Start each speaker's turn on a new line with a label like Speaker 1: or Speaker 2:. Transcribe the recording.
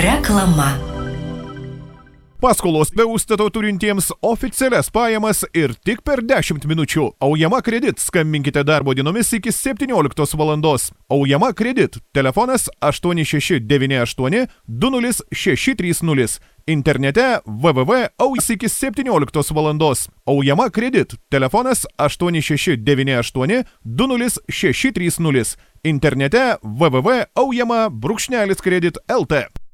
Speaker 1: Reklama.
Speaker 2: Paskolos be užstato turintiems oficialias pajamas ir tik per 10 minučių. Aujama Kredit. Skambinkite darbo dienomis iki 17 valandos. Aujama Kredit. Telefonas 8698 20630. Internete www.aus iki 17 valandos. Aujama Kredit. Telefonas 8698 20630. Internete www.aujama-kredit.lt.